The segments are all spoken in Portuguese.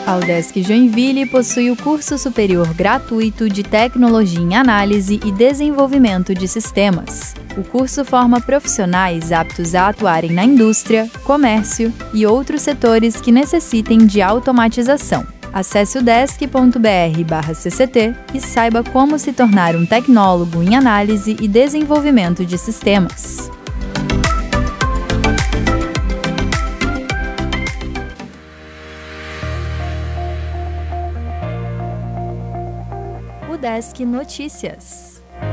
A UDESC Joinville possui o curso superior gratuito de Tecnologia em Análise e Desenvolvimento de Sistemas. O curso forma profissionais aptos a atuarem na indústria, comércio e outros setores que necessitem de automatização. Acesse udesc.br/cct e saiba como se tornar um tecnólogo em análise e desenvolvimento de sistemas. UDESC Notícias.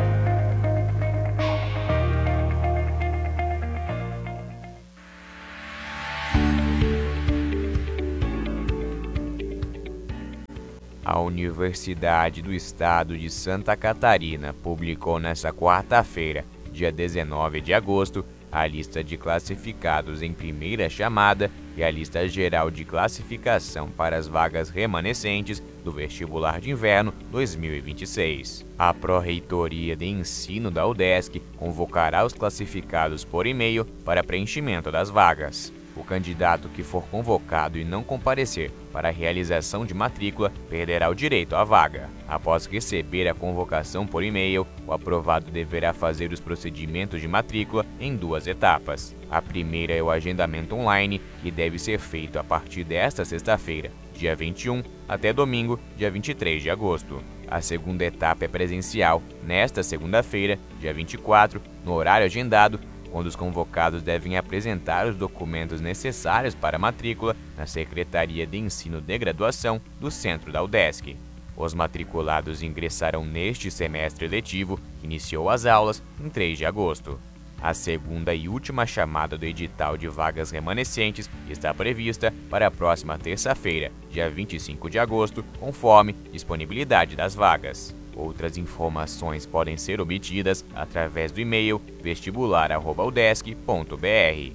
A Universidade do Estado de Santa Catarina publicou nesta quarta-feira, dia 19 de agosto, a lista de classificados em primeira chamada e a lista geral de classificação para as vagas remanescentes do vestibular de inverno 2026. A Pró-Reitoria de Ensino da UDESC convocará os classificados por e-mail para preenchimento das vagas. O candidato que for convocado e não comparecer para a realização de matrícula perderá o direito à vaga. Após receber a convocação por e-mail, o aprovado deverá fazer os procedimentos de matrícula em 2 etapas. A primeira é o agendamento online, que deve ser feito a partir desta sexta-feira, dia 21, até domingo, dia 23 de agosto. A segunda etapa é presencial, nesta segunda-feira, dia 24, no horário agendado, quando os convocados devem apresentar os documentos necessários para a matrícula na Secretaria de Ensino de Graduação do Centro da UDESC. Os matriculados ingressarão neste semestre letivo, que iniciou as aulas em 3 de agosto. A segunda e última chamada do edital de vagas remanescentes está prevista para a próxima terça-feira, dia 25 de agosto, conforme disponibilidade das vagas. Outras informações podem ser obtidas através do e-mail vestibular@udesc.br.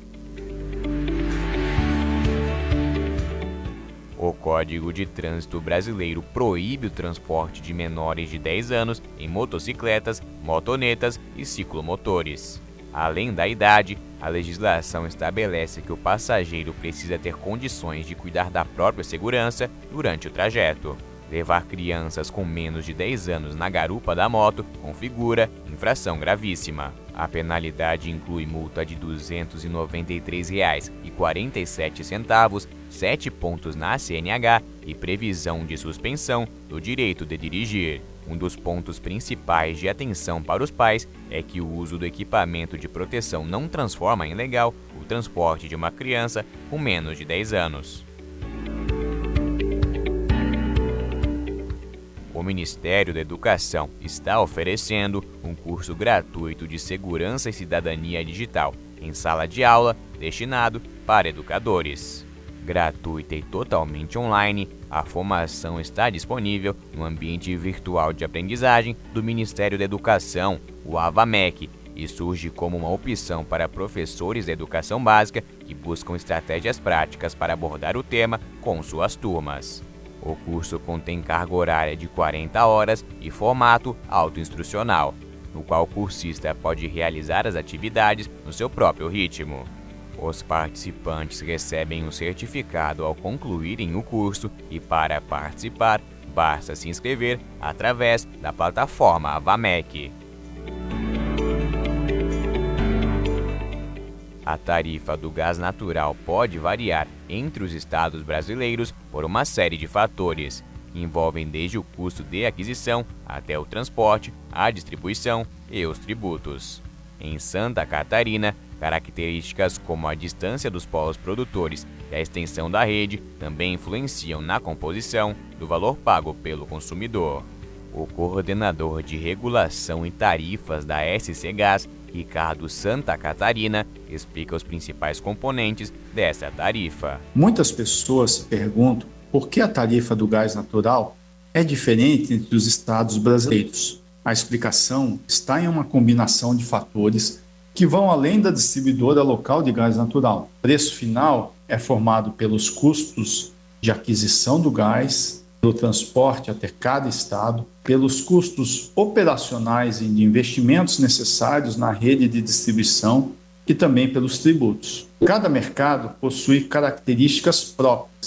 O Código de Trânsito Brasileiro proíbe o transporte de menores de 10 anos em motocicletas, motonetas e ciclomotores. Além da idade, a legislação estabelece que o passageiro precisa ter condições de cuidar da própria segurança durante o trajeto. Levar crianças com menos de 10 anos na garupa da moto configura infração gravíssima. A penalidade inclui multa de R$ 293,47, 7 pontos na CNH e previsão de suspensão do direito de dirigir. Um dos pontos principais de atenção para os pais é que o uso do equipamento de proteção não transforma em ilegal o transporte de uma criança com menos de 10 anos. O Ministério da Educação está oferecendo um curso gratuito de Segurança e Cidadania Digital em sala de aula destinado para educadores. Gratuita e totalmente online, a formação está disponível no ambiente virtual de aprendizagem do Ministério da Educação, o AVAMEC, e surge como uma opção para professores da educação básica que buscam estratégias práticas para abordar o tema com suas turmas. O curso contém carga horária de 40 horas e formato autoinstrucional, no qual o cursista pode realizar as atividades no seu próprio ritmo. Os participantes recebem um certificado ao concluírem o curso e, para participar, basta se inscrever através da plataforma AVAMEC. A tarifa do gás natural pode variar entre os estados brasileiros por uma série de fatores, que envolvem desde o custo de aquisição até o transporte, a distribuição e os tributos. Em Santa Catarina, características como a distância dos polos produtores e a extensão da rede também influenciam na composição do valor pago pelo consumidor. O coordenador de regulação e tarifas da SC Gás, Ricardo Santa Catarina, explica os principais componentes dessa tarifa. Muitas pessoas se perguntam por que a tarifa do gás natural é diferente entre os estados brasileiros. A explicação está em uma combinação de fatores que vão além da distribuidora local de gás natural. O preço final é formado pelos custos de aquisição do gás, pelo transporte até cada estado, pelos custos operacionais e de investimentos necessários na rede de distribuição e também pelos tributos. Cada mercado possui características próprias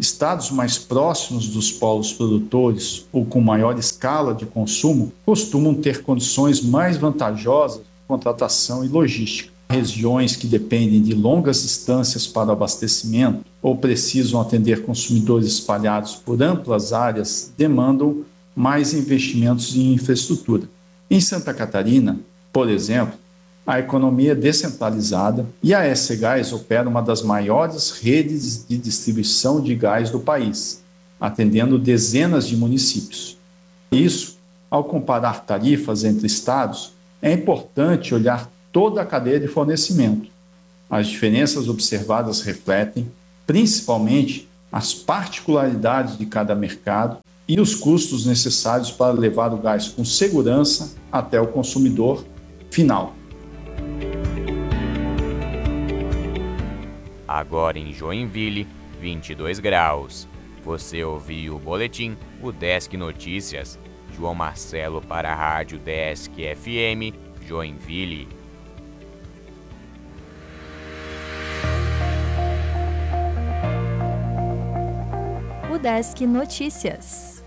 Estados mais próximos dos polos produtores ou com maior escala de consumo costumam ter condições mais vantajosas de contratação e logística. Regiões que dependem de longas distâncias para o abastecimento ou precisam atender consumidores espalhados por amplas áreas demandam mais investimentos em infraestrutura. Em Santa Catarina, por exemplo, a economia é descentralizada e a SC Gás opera uma das maiores redes de distribuição de gás do país, atendendo dezenas de municípios. Isso, ao comparar tarifas entre estados, é importante olhar toda a cadeia de fornecimento. As diferenças observadas refletem, principalmente, as particularidades de cada mercado e os custos necessários para levar o gás com segurança até o consumidor final. Agora em Joinville, 22 graus. Você ouviu o boletim, o Desk Notícias. João Marcelo para a Rádio Desk FM, Joinville. O Desk Notícias.